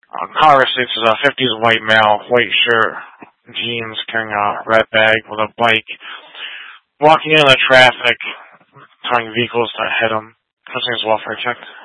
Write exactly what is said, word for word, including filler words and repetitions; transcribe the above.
Uh, Colorado State's is a fifties white male, white shirt, jeans, carrying a red bag with a bike, walking into the traffic, telling vehicles to hit him. Customer's welfare checked.